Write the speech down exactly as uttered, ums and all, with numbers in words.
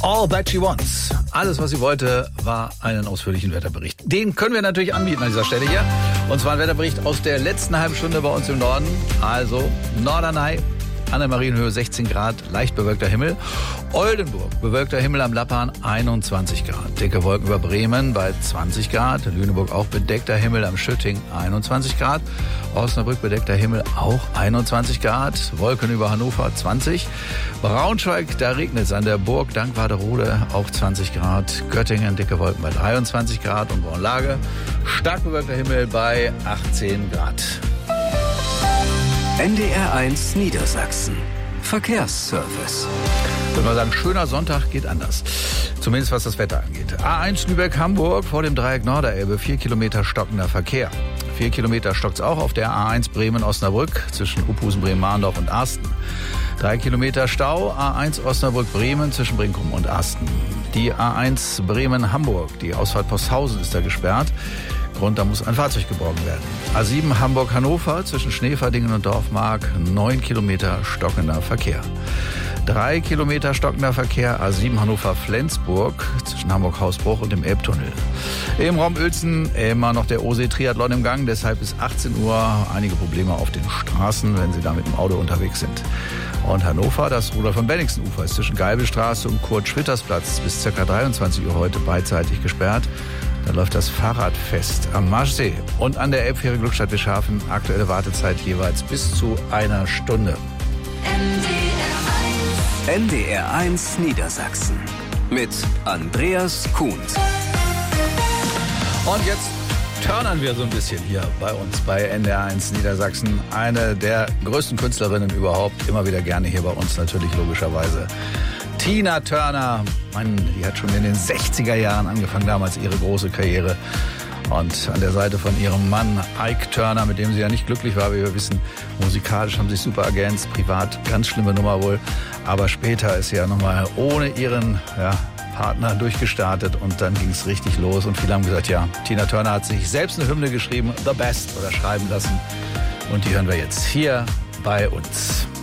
All that she wants. Alles, was sie wollte, war einen ausführlichen Wetterbericht. Den können wir natürlich anbieten an dieser Stelle hier. Und zwar ein Wetterbericht aus der letzten halben Stunde bei uns im Norden. Also Norderney, an der Marienhöhe sechzehn Grad, leicht bewölkter Himmel. Oldenburg, bewölkter Himmel am Lappan, einundzwanzig Grad. Dicke Wolken über Bremen bei zwanzig Grad. Lüneburg auch bedeckter Himmel am Schütting, einundzwanzig Grad. Osnabrück bedeckter Himmel auch einundzwanzig Grad. Wolken über Hannover, zwanzig. Braunschweig, da regnet es an der Burg Dankwarderode, auch zwanzig Grad. Göttingen, dicke Wolken bei dreiundzwanzig Grad. Und Braunlage, stark bewölkter Himmel bei achtzehn Grad. N D R eins Niedersachsen. Verkehrsservice. Ich würde mal sagen, schöner Sonntag geht anders. Zumindest was das Wetter angeht. A eins Lübeck-Hamburg vor dem Dreieck Norderelbe. Vier Kilometer stockender Verkehr. Vier Kilometer stockt's auch auf der A eins Bremen-Osnabrück zwischen Uphusen, Bremen-Mahndorf und Asten. Drei Kilometer Stau. A eins Osnabrück-Bremen zwischen Brinkum und Asten. Die A eins Bremen-Hamburg. Die Ausfahrt Posthausen ist da gesperrt. Grund, da muss ein Fahrzeug geborgen werden. A sieben Hamburg-Hannover zwischen Schneverdingen und Dorfmark, neun Kilometer stockender Verkehr. Drei Kilometer stockender Verkehr, A sieben Hannover-Flensburg zwischen Hamburg-Hausbruch und dem Elbtunnel. Im Raum Uelzen immer noch der O-See-Triathlon im Gang, deshalb bis achtzehn Uhr einige Probleme auf den Straßen, wenn Sie da mit dem Auto unterwegs sind. Und Hannover, das Ruder vom Benningsenufer ist zwischen Geibelstraße und Kurt-Schwitters-Platz bis ca. dreiundzwanzig Uhr heute beidseitig gesperrt. Da läuft das Fahrradfest am Marschsee. Und an der Elbfähre Glückstadt-Bischhafen aktuelle Wartezeit jeweils bis zu einer Stunde. N D R eins Niedersachsen mit Andreas Kuhns. Und jetzt turnern wir so ein bisschen hier bei uns bei N D R eins Niedersachsen. Eine der größten Künstlerinnen überhaupt, immer wieder gerne hier bei uns natürlich logischerweise. Tina Turner, Mann, die hat schon in den sechziger Jahren angefangen, damals ihre große Karriere. Und an der Seite von ihrem Mann Ike Turner, mit dem sie ja nicht glücklich war, wie wir wissen, musikalisch haben sie sich super ergänzt, privat ganz schlimme Nummer wohl. Aber später ist sie ja nochmal ohne ihren ja, Partner durchgestartet und dann ging es richtig los. Und viele haben gesagt, ja, Tina Turner hat sich selbst eine Hymne geschrieben, The Best, oder schreiben lassen. Und die hören wir jetzt hier bei uns.